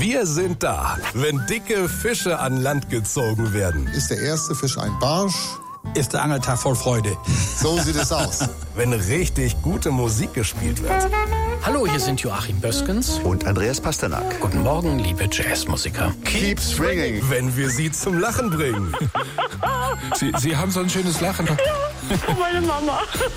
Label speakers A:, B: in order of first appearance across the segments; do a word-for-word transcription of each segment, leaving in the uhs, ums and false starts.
A: Wir sind da, wenn dicke Fische an Land gezogen werden.
B: Ist der erste Fisch ein Barsch?
C: Ist der Angeltag voll Freude.
B: So sieht es aus.
A: Wenn richtig gute Musik gespielt wird.
D: Hallo, hier sind Joachim Böskens
E: und Andreas Pasternak.
D: Guten Morgen, liebe Jazzmusiker.
E: Keep swinging.
A: Wenn wir sie zum Lachen bringen.
C: Sie, sie haben so ein schönes Lachen.
F: Ja, oh meine Mama.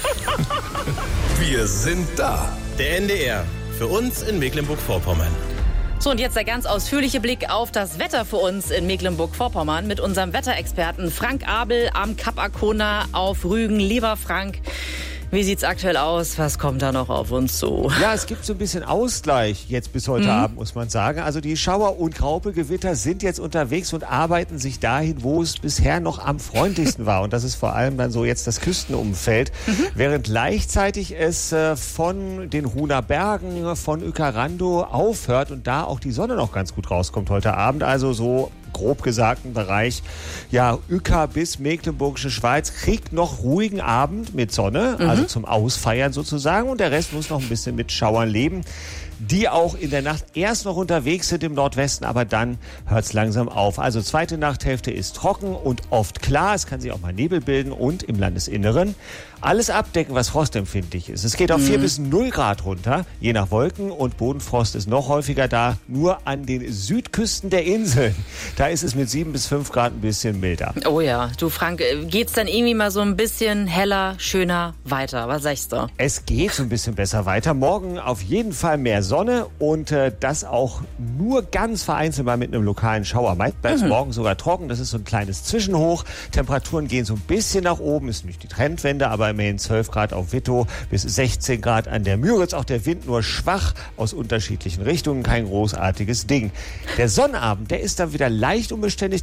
A: Wir sind da.
G: Der N D R. Für uns in Mecklenburg-Vorpommern.
H: So, und jetzt der ganz ausführliche Blick auf das Wetter für uns in Mecklenburg-Vorpommern mit unserem Wetterexperten Frank Abel am Kap Arkona auf Rügen. Lieber Frank, wie sieht's aktuell aus? Was kommt da noch auf uns zu?
I: Ja, es gibt so ein bisschen Ausgleich jetzt bis heute mhm. Abend, muss man sagen. Also die Schauer- und Graupelgewitter sind jetzt unterwegs und arbeiten sich dahin, wo es bisher noch am freundlichsten war. Und das ist vor allem dann so jetzt das Küstenumfeld. Mhm. Während gleichzeitig es äh, von den Huner Bergen, von Uekerando aufhört und da auch die Sonne noch ganz gut rauskommt heute Abend. Also so grob gesagt im Bereich ja, Uecker bis Mecklenburgische Schweiz kriegt noch ruhigen Abend mit Sonne, mhm. also zum Ausfeiern sozusagen, und der Rest muss noch ein bisschen mit Schauern leben, die auch in der Nacht erst noch unterwegs sind im Nordwesten, aber dann hört es langsam auf. Also zweite Nachthälfte ist trocken und oft klar, es kann sich auch mal Nebel bilden und im Landesinneren alles abdecken, was frostempfindlich ist. Es geht auf vier mhm. bis null Grad runter, je nach Wolken, und Bodenfrost ist noch häufiger da, nur an den Südküsten der Inseln. Da ist es mit sieben bis fünf Grad ein bisschen milder.
H: Oh ja, du Frank, geht's dann irgendwie mal so ein bisschen heller, schöner weiter? Was sagst du?
I: Es geht so ein bisschen besser weiter. Morgen auf jeden Fall mehr Sonne und äh, das auch nur ganz vereinzelt mal mit einem lokalen Schauer. Meist bleibt es mhm. morgen sogar trocken, das ist so ein kleines Zwischenhoch. Temperaturen gehen so ein bisschen nach oben, ist nicht die Trendwende, aber immerhin zwölf Grad auf Wittow bis sechzehn Grad an der Müritz. Auch der Wind nur schwach aus unterschiedlichen Richtungen, kein großartiges Ding. Der Sonnabend, der ist dann wieder leicht unbeständig.